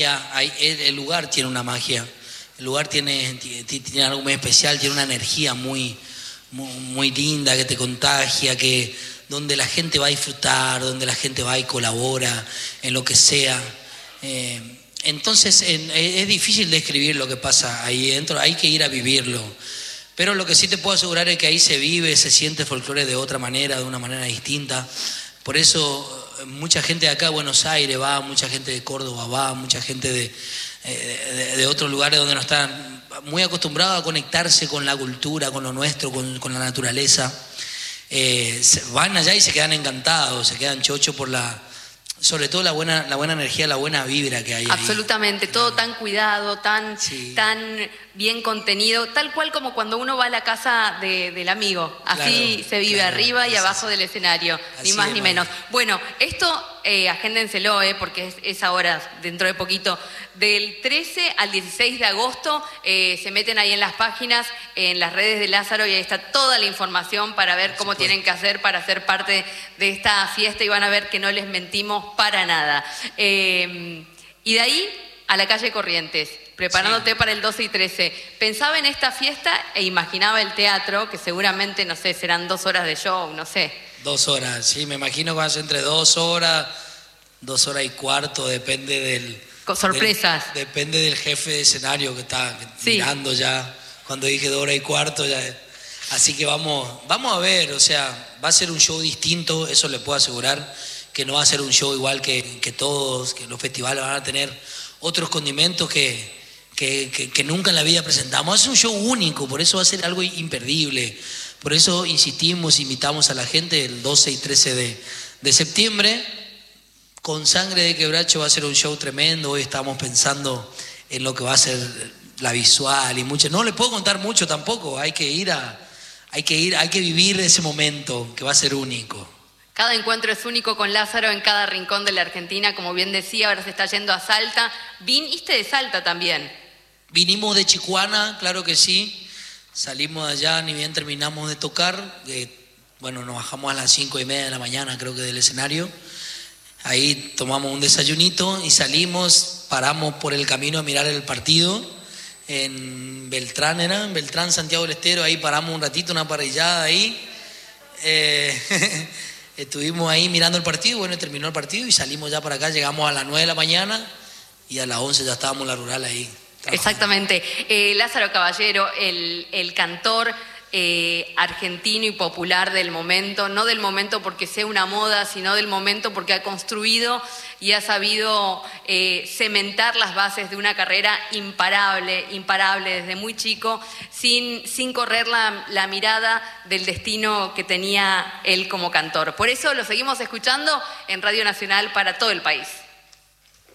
El lugar tiene una magia, el lugar tiene algo muy especial, tiene una energía muy linda que te contagia, donde la gente va a disfrutar, donde la gente va y colabora en lo que sea. Entonces es difícil describir lo que pasa ahí dentro, hay que ir a vivirlo. Pero lo que sí te puedo asegurar es que ahí se vive, se siente folclore de otra manera, de una manera distinta. Por eso mucha gente de acá de Buenos Aires va, mucha gente de Córdoba va, mucha gente de otros lugares donde no están muy acostumbrados a conectarse con la cultura, con lo nuestro, con la naturaleza. Van allá y se quedan encantados, se quedan chochos por sobre todo la buena energía, la buena vibra que hay ahí. Absolutamente, todo tan cuidado, tan bien contenido, tal cual como cuando uno va a la casa del amigo. Así claro, se vive arriba y abajo del escenario, ni más ni menos. Bueno, esto agéndenselo, porque es ahora, dentro de poquito, del 13 al 16 de agosto, se meten ahí en las páginas, en las redes de Lázaro, y ahí está toda la información para ver cómo tienen que hacer para ser parte de esta fiesta, y van a ver que no les mentimos para nada. Y de ahí a la calle Corrientes, preparándote para el 12 y 13. Pensaba en esta fiesta e imaginaba el teatro, que seguramente, no sé, serán 2 horas de show, no sé. 2 horas, sí, me imagino que va a ser entre 2 horas, 2 horas y cuarto, depende del... Con sorpresas. Depende del jefe de escenario que está mirando ya, cuando dije 2 horas y cuarto ya... Así que vamos a ver, o sea, va a ser un show distinto, eso le puedo asegurar, que no va a ser un show igual que todos, que los festivales van a tener otros condimentos que nunca en la vida presentamos. Es un show único, por eso va a ser algo imperdible. Por eso insistimos, invitamos a la gente el 12 y 13 de septiembre. Con Sangre de Quebracho va a ser un show tremendo. Hoy estamos pensando en lo que va a ser la visual y mucho. No les puedo contar mucho tampoco, hay que vivir ese momento que va a ser único. Cada encuentro es único con Lázaro en cada rincón de la Argentina, como bien decía, ahora se está yendo a Salta. Viniste de Salta también. Vinimos de Chicuana, claro que sí. Salimos de allá, ni bien terminamos de tocar. Nos bajamos a las 5:30 de la mañana, creo que del escenario. Ahí tomamos un desayunito y salimos, paramos por el camino a mirar el partido. En Beltrán, Santiago del Estero, ahí paramos un ratito, una parrillada ahí. Estuvimos ahí mirando el partido, terminó el partido y salimos ya para acá, llegamos a las 9 de la mañana y a las 11 ya estábamos en la rural ahí. Exactamente. Lázaro Caballero, el cantor argentino y popular del momento, no del momento porque sea una moda, sino del momento porque ha construido y ha sabido cementar las bases de una carrera imparable desde muy chico, sin correr la mirada del destino que tenía él como cantor. Por eso lo seguimos escuchando en Radio Nacional para todo el país.